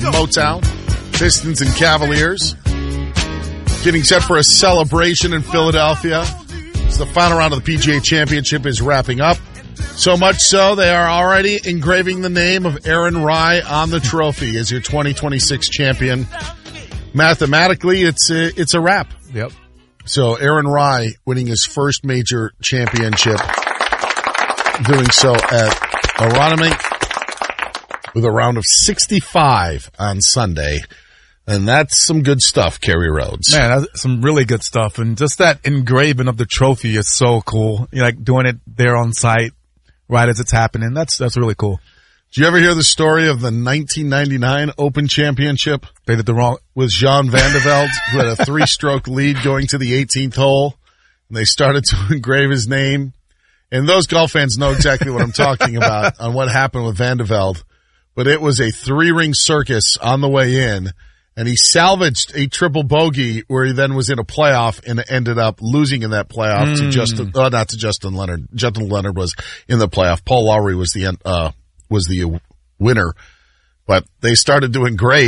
Motown. Pistons and Cavaliers getting set for a celebration in Philadelphia. So the final round of the PGA Championship is wrapping up. So much so, they are already engraving the name of Aaron Rai on the trophy as your 2026 champion. Mathematically, it's a wrap. Yep. So Aaron Rai winning his first major championship, doing so at Aronimink with a round of 65 on Sunday. And that's some good stuff, Kerry Rhodes. Man, that's some really good stuff. And just that engraving of the trophy is so cool. You're like doing it there on site right as it's happening. That's really cool. Did you ever hear the story of the 1999 Open Championship? They did the wrong with Jean Van de Velde, who had a 3-stroke lead going to the 18th hole. And they started to engrave his name. And those golf fans know exactly what I'm talking about on what happened with Van de Velde. But it was a 3-ring circus on the way in. And he salvaged a triple bogey where he then was in a playoff and ended up losing in that playoff to not to Justin Leonard. Justin Leonard was in the playoff. Paul Lawrie was the winner. But they started to engrave